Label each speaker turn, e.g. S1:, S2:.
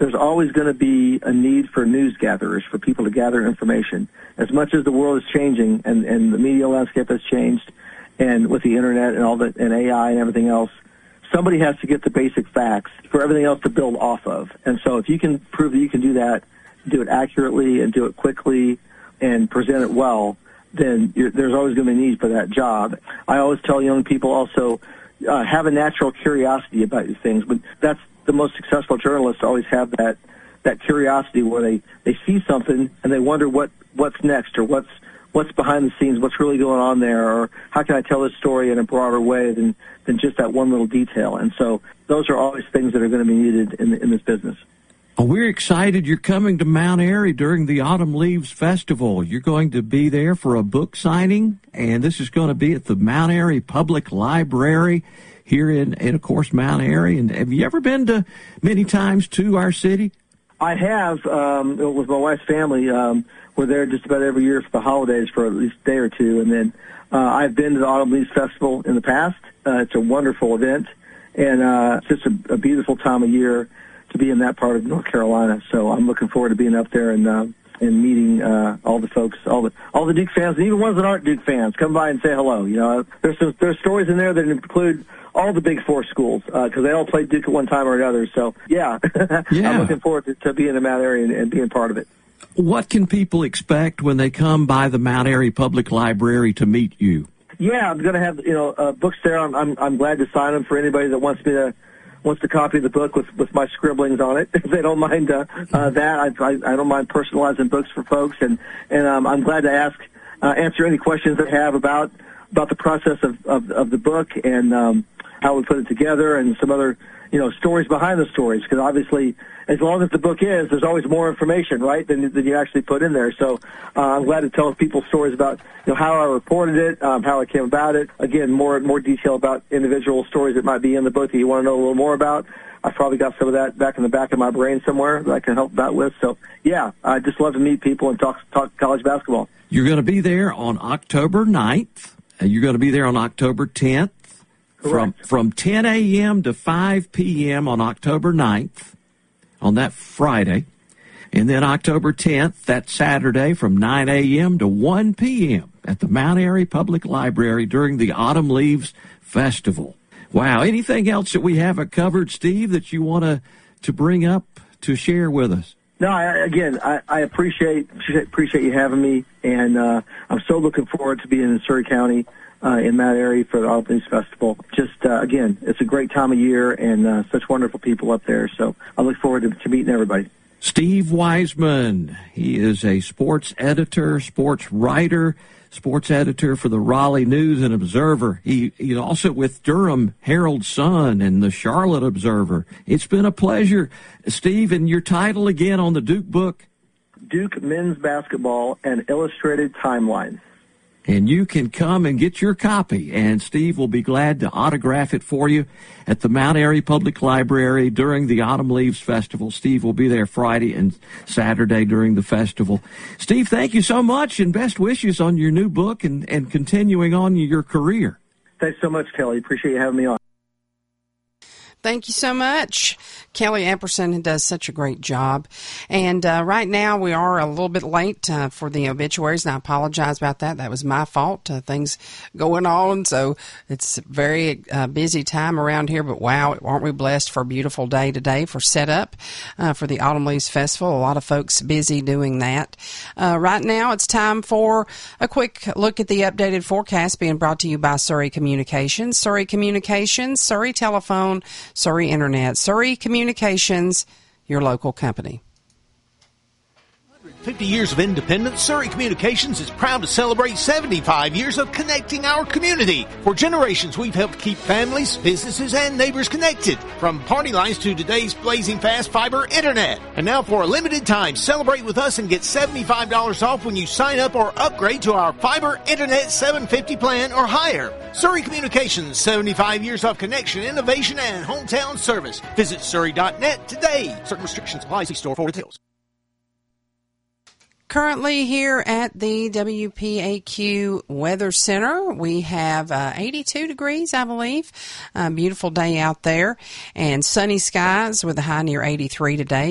S1: there's always going to be a need for news gatherers, for people to gather information. As much as the world is changing and the media landscape has changed, and with the internet and all that, and AI and everything else, somebody has to get the basic facts for everything else to build off of. And so if you can prove that you can do that, do it accurately and do it quickly and present it well, then there's always going to be a need for that job. I always tell young people also, have a natural curiosity about these things. But that's the most successful journalists always have that curiosity where they see something and they wonder what's next, or what's behind the scenes, what's really going on there, or how can I tell this story in a broader way than just that one little detail. And so those are always things that are going to be needed in this business.
S2: Well, we're excited you're coming to Mount Airy during the Autumn Leaves Festival. You're going to be there for a book signing, and this is going to be at the Mount Airy Public Library here in of course, Mount Airy. And have you ever been many times to our city? I
S1: have, with my wife's family. We're there just about every year for the holidays for at least a day or two. And then I've been to the Autumn Leaves Festival in the past. It's a wonderful event, and it's just a beautiful time of year to be in that part of North Carolina. So I'm looking forward to being up there and meeting all the folks, all the Duke fans, and even ones that aren't Duke fans. Come by and say hello. You know, there's stories in there that include all the Big Four schools because they all played Duke at one time or another. So yeah. I'm looking forward to being in Mount Airy and being part of it.
S2: What can people expect when they come by the Mount Airy Public Library to meet you?
S1: Yeah, I'm going to have books there. I'm glad to sign them for anybody that wants to copy the book with my scribblings on it. If they don't mind that, I don't mind personalizing books for folks, and I'm glad to answer any questions they have about the process of the book and how we put it together, and some other stories behind the stories, because obviously, as long as the book is, there's always more information, right, than you actually put in there. So I'm glad to tell people stories about how I reported it, how I came about it. Again, more detail about individual stories that might be in the book that you want to know a little more about. I probably got some of that back in the back of my brain somewhere that I can help out with. So yeah, I just love to meet people and talk college basketball.
S2: You're going to be there on October 9th, and you're going to be there on October 10th. From 10 a.m. to 5 p.m. on October 9th, on that Friday. And then October 10th, that Saturday, from 9 a.m. to 1 p.m. at the Mount Airy Public Library during the Autumn Leaves Festival. Wow. Anything else that we haven't covered, Steve, that you want to bring up to share with us?
S1: No, I appreciate you having me, and I'm so looking forward to being in Surry County in Mount Airy for the Autumn Leaves Festival. Just, again, it's a great time of year and such wonderful people up there. So I look forward to meeting everybody.
S2: Steve Wiseman, he is a sports editor, sports writer, sports editor for the Raleigh News and Observer. He's also with Durham Herald-Sun and the Charlotte Observer. It's been a pleasure. Steve, and your title again on the Duke book?
S1: Duke Men's Basketball, an Illustrated Timeline.
S2: And you can come and get your copy, and Steve will be glad to autograph it for you at the Mount Airy Public Library during the Autumn Leaves Festival. Steve will be there Friday and Saturday during the festival. Steve, thank you so much, and best wishes on your new book and continuing on your career.
S1: Thanks so much, Kelly. Appreciate you having me on.
S3: Thank you so much. Kelly Epperson does such a great job. And right now we are a little bit late for the obituaries, and I apologize about that. That was my fault. Things going on, so it's a very busy time around here. But wow, aren't we blessed for a beautiful day today for setup for the Autumn Leaves Festival. A lot of folks busy doing that. Right now it's time for a quick look at the updated forecast being brought to you by Surry Communications. Surry Communications, Surry Telephone, Surry Internet, Surry Communications, your local company.
S4: 50 years of independence, Surry Communications is proud to celebrate 75 years of connecting our community. For generations, we've helped keep families, businesses, and neighbors connected. From party lines to today's blazing fast fiber internet. And now for a limited time, celebrate with us and get $75 off when you sign up or upgrade to our fiber internet 750 plan or higher. Surry Communications, 75 years of connection, innovation, and hometown service. Visit Surry.net today. Certain restrictions apply. See store for details.
S3: Currently here at the WPAQ Weather Center, we have 82 degrees, I believe. Beautiful day out there, and sunny skies with a high near 83 today.